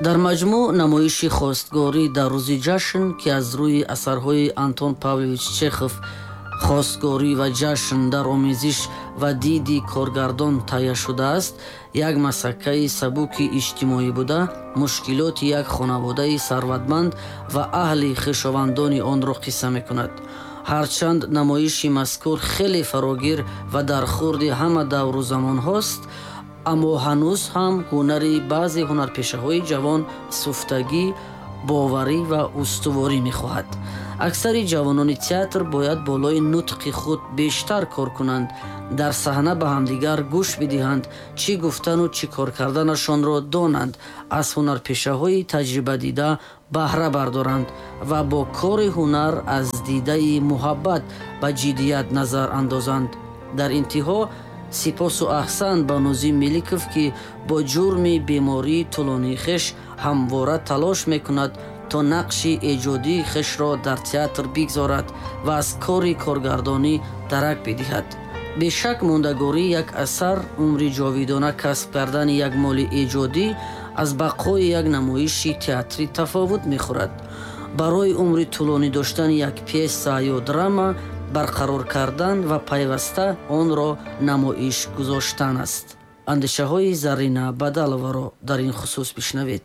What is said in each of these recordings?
дар маҷмӯъ намоиши хостгорӣ дар рӯзи ҷашн, ки аз рӯи асарҳои Антон Павлович Чехов хостгорӣ ва ҷашн дар омезиш ва диди коргардон таҳия шудааст, як масъакаи сабуки иҷтимоӣ буда, мушкилоти як хонаводаи сарватманд ва аҳли хишовандони онро қисса мекунад. ҳарчанд намоиши мазкур хеле фарогир ва дар хурди ҳама давру замонҳост, аммо ҳанӯз ҳам ҳунари баъзе ҳунарпешаҳои ҷавон суфтагӣ, боварӣ ва устуворӣ мехоҳад. аксари ҷавонони театр бояд болои нутқи худ бештар кор кунанд, дар саҳна ба ҳамдигар гӯш бидиҳанд, чӣ гуфтану чӣ кор карданашонро донанд, аз ҳунарпешаҳои таҷрибадида баҳра бардоранд ва бо кори ҳунар аз дидаи муҳаббат ба ҷиддият назар андозанд. дар интиҳо сипосу аҳсан ба Нозим Меликов, ки бо ҷурми бемории тӯлонии хеш ҳамвора талош мекунад то нақши эҷодии хешро дар театр бигзорад ва аз кори коргардонӣ дарак бидиҳад. бешак мондагорӣ як асар, умри ҷовидона касб кардани як моли эҷодӣ аз бақои як намоиши театрӣ тафовут мехӯрад. барои умри тӯлонӣ доштани як пьеса ё драма барқарор кардан ва пайваста онро намоиш гузоштан аст. андешаҳои Зарина Бадаловаро дар ин хусус бишнавед.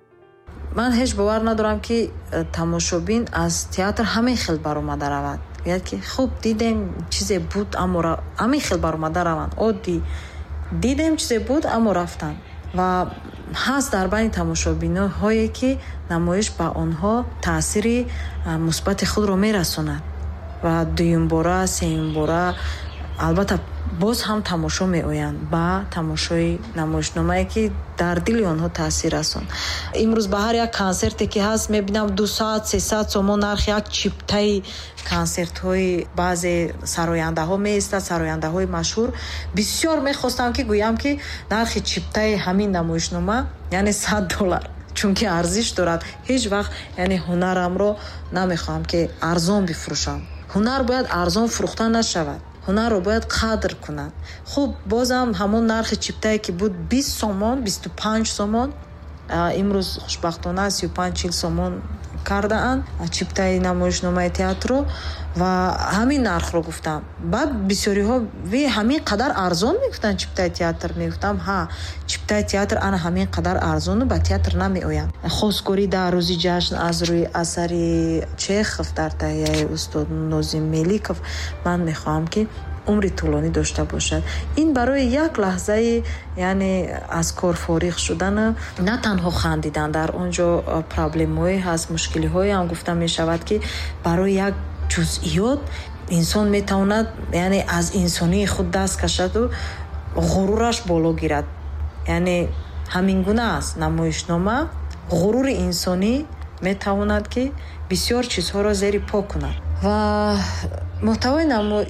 ман ҳеҷ бовар надорам, ки тамошобин аз театр ҳамин хел баромада равад. ки хуб дидем чизе буд, аммо ҳамин хел баромада раванд. оддӣ дидем чизе буд, аммо рафтанд. ва ҳаст дар байни тамошобинҳое ки намоиш ба онҳо таъсири мусбати худро мерасонад ва дуюмбора, сеюмбора албатта боз ҳам тамошо меоянд ба тамошои намоишномае ки дар дили онҳо таъсир расон. имрӯз ба ҳар як консерте ки ҳаст мебинам 200-300 сомон нархи як чиптаи консертҳои баъзе сарояндаҳо меистад, сарояндаҳои машҳур. бисёр мехостам ки гӯям ки нархи чиптаи ҳамин намоишнома яъне $100, чунки арзиш дорад. ҳеҷ вақт яъне ҳунарамро намехоҳам ки арзон бифурӯшам. ҳунар бояд арзон фурӯхта нашавад. ҳунарро бояд қадр кунад. хуб бозам ҳамон нархи чиптае ки буд 20 сомон, 25 сомон, имрӯз хушбахтона 35-40 сомон кардаанд чиптаи намоишномаи театрро ва ҳамин нархро гуфтам. баъд бисёриҳо ви ҳамин қадар арзон мегуфтанд чиптаи театр. мегуфтам ҳа, чиптаи театр ана ҳамин қадар арзону ба театр намеоянд. хостгорӣ дар рӯзи ҷашн аз рӯи асари Чехов дар таҳияи устод Нозим Меликов ман мехоҳам ки умри тӯлонӣ дошта бошад. ин барои як лаҳзаи яъне аз кор фориғ шудан, на танҳо хандидан, дар он ҷо проблемҳое ҳаст, мушкилиҳое ҳам гуфта мешавад ки барои як ҷузъиёт инсон метавонад яъне аз инсонии худ даст кашаду ғурураш боло гирад. яъне ҳамин гуна аст намоишнома. ғурури инсонӣ метавонад ки бисёр чизҳоро зери по кунад. ва муҳтавои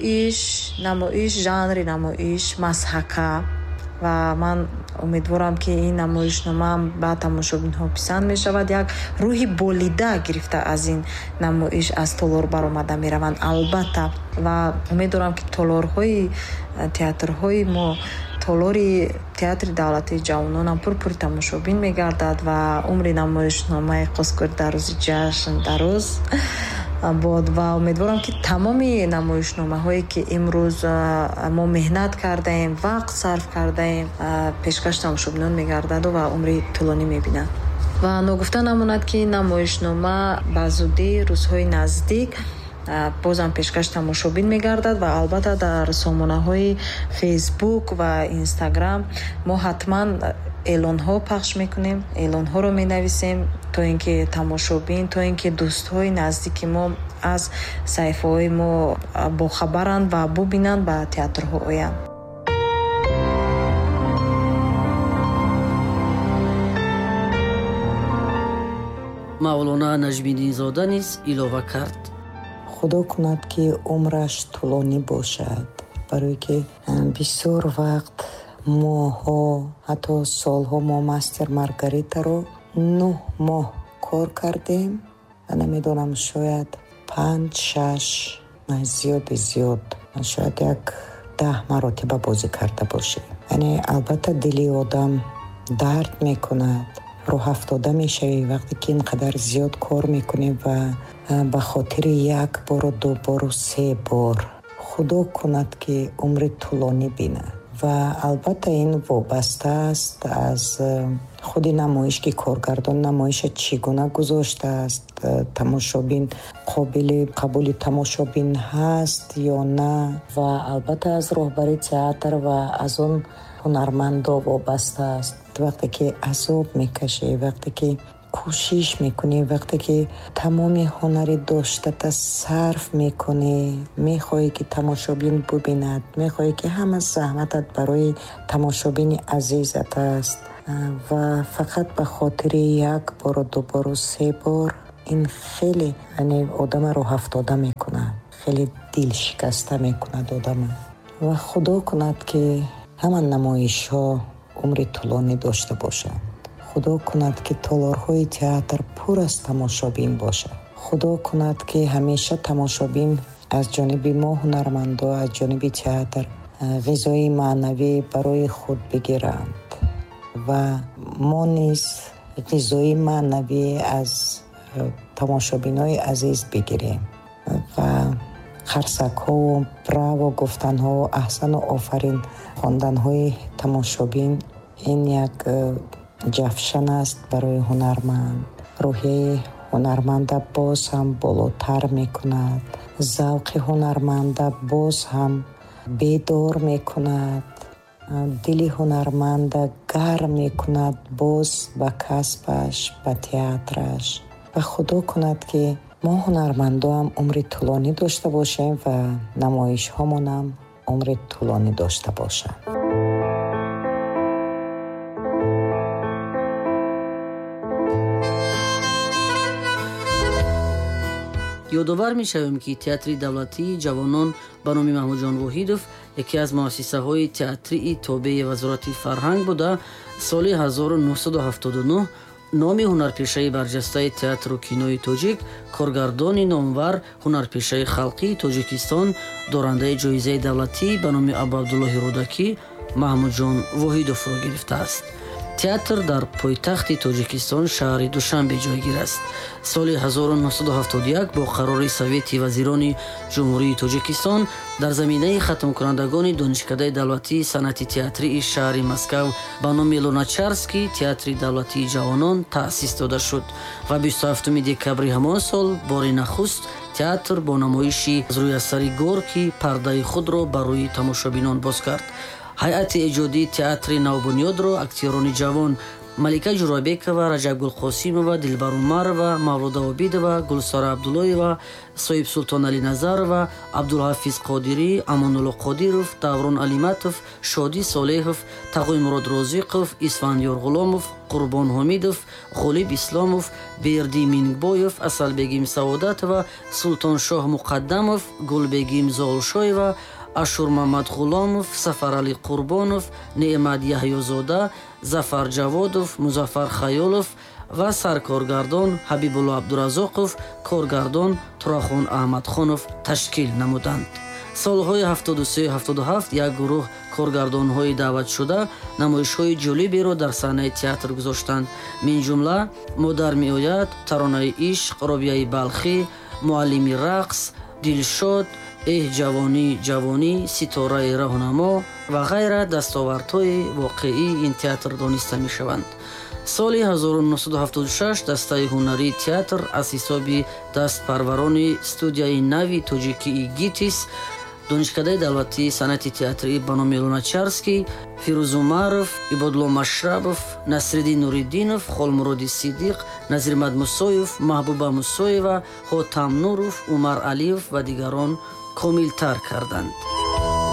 намоиш, жанри намоиш мазҳака ва ман умедворам ки ин намоишнома ба тамошобинҳо писанд мешавад. як рӯҳи болида гирифта аз ин намоиш аз толор баромада мераванд албатта. ва умедворам ки толорҳои театрҳои мо, толори театри давлатии ҷавононам пурпури тамошобин мегардад ва умри намоишномаи хостгорӣ дар рӯзи ҷашн дароз бод. ва умедворам ки тамоми намоишномаҳое ки имрӯз мо меҳнат кардаем, вақт сарф кардаем, пешкаш тамошобинон мегардаду ва умри тӯлонӣ мебинад. ва ногуфта намонад ки намоишнома ба зудӣ рӯзҳои наздик бозам пешкаш тамошобин мегардад ва албатта дар сомонаҳои фейсбук ва инстаграм мо ҳатман эълонҳо пахш мекунем, эълонҳоро менависем, то ин ки тамошобин, то ин ки дӯстҳои наздики мо аз саҳифаҳои мо бохабаранд ва бубинанд ба театрҳо оянд. мавлона наҷмиддинзода низ илова кард: худо кунад ки умраш тӯлонӣ бошад, барое ки бисёр вақт моҳҳо, ҳатто солҳо мо мастер Маргаритаро 9 моҳ кор кардем ва намедонам шояд 5-6 зиёд шояд як 10 маротиба бозӣ карда бошем. яъне албатта дили одам дард мекунад роҳафтода мешавӣ, вақте ки ин қадар зиёд кор мекунӣ ва ба хотири як бору ду бору се бор худо кунад ки умри тӯлонӣ бинад. ва албатта ин вобаста аст аз худи намоиш ки коргардон намоиша чӣ гуна гузоштааст, тамошобин қобили қабули тамошобин ҳаст ё на, ва албатта аз роҳбари театр ва аз он ҳунармандо вобаста аст. вақте ки азоб мекашӣ, вақте ки кӯшиш мекунӣ, вақте ки тамоми ҳунари доштата сарф мекунӣ, мехоҳӣ ки тамошобин бубинад, мехоҳӣ ки ҳама заҳматат барои тамошобини азизат аст ва фақат ба хотири як бору ду бору се бор ин хеле одамро ҳафтода мекунад, хеле дилшикаста мекунад одама. ва худо кунад ки ҳама намоишҳо умри тӯлонӣ дошта бошад. худо кунад ки толорҳои театр пур аз тамошобин бошад. худо кунад ки ҳамеша тамошобин аз ҷониби мо ҳунармандо, аз ҷониби театр ғизои маънавӣ барои худ бигиранд ва мо низ ғизои маънавӣ аз тамошобинои азиз бигирем ва қарсакҳову браво гуфтанҳо, аҳсану офарин хонданҳои тамошобин ин як ҷафшан аст барои ҳунарманд. рӯҳияи ҳунарманда боз ҳам болотар мекунад, завқи ҳунарманда боз ҳам бедор мекунад, дили ҳунарманда гарм мекунад боз ба касбаш, ба театраш. ва худо кунад ки мо ҳунармандо ҳам умри тӯлонӣ дошта бошем ва намоишҳомон ҳам умри тӯлонӣ дошта бошад. ёдовар мешавем ки театри давлатии ҷавонон ба номи Маҳмудҷон Воҳидов яке аз муассисаҳои театрии тобеи Вазорати фарҳанг буда соли 1979 номи ҳунарпешаи барҷастаи театру кинои тоҷик, коргардони номвар ҳунарпешаи халқии Тоҷикистон, дорандаи ҷоизаи давлатӣ ба номи Абу Абдуллоҳи Рӯдакӣ Маҳмудҷон Воҳидовро гирифтааст. театр дар пойтахти Тоҷикистон шаҳри Душанбе ҷойгир аст. соли 1971 бо қарори Совети вазирони ҷумҳурии Тоҷикистон дар заминаи хатмкунандагони донишкадаи давлатии санъати театрии шаҳри Москав ба номи Луначарский театри давлатии ҷавонон таъсис дода шуд ва 27 декабри ҳамон сол бори нахуст театр бо намоиши аз рӯи асари Горкӣ пардаи худро ба рӯи тамошобинон боз кард. ҳайати эҷодии театри навбунёдро актёрони ҷавон Малика Ҷурабекова, Раҷабгул Қосимова, Дилбар Умарова, Мавлуда Обидова, Гулсара Абдуллоева, Соиб Султон Али Назарова, Абдулҳафиз Қодирӣ, Амонулло Қодиров, Даврон Алиматов, Шодӣ Солеҳов, Тағоймурод Розиқов, Исфандиёр Ғуломов, Қурбон Ҳомидов, Ғолиб Исломов, Бердӣ Мингбоев, Асалбегим Саодатова, Султоншоҳ Муқаддамов, Гулбегим Зоғулшоева, Ашур Мамад Ғуломов, Сафарали Қурбонов, Неъмат Яҳёзода, Зафар Ҷаводов, Музаффар Хаёлов ва саркоргардон Ҳабибулло Абдуразоқов, коргардон Турахон Аҳмадхонов ташкил намуданд. солҳои 73-77 як гурӯҳ коргардонҳои даъватшуда намоишҳои ҷолиберо дар саҳнаи театр гузоштанд. мин ҷумла Модар меояд, Таронаи ишқ, Робияи Балхӣ, Муаллими рақс, Дилшод, ҷавонӣ ҷавонӣ, Ситораи раҳнамо ва ғайра дастовардҳои воқеии ин театр дониста мешаванд. соли 1976 дастаи ҳунарии театр аз ҳисоби дастпарварони студияи нави тоҷикии ГИТИС, донишкадаи давлатии санъати театрӣ ба номи Луначарский, Фирӯз Умаров, Ибодло Машрабов, Насриддин Нуриддинов, Холмуроди Сиддиқ, Назирмад Мусоев, Маҳбуба Мусоева, Ҳотам Нуров, Умар Алиев ва дигарон комилтар карданд.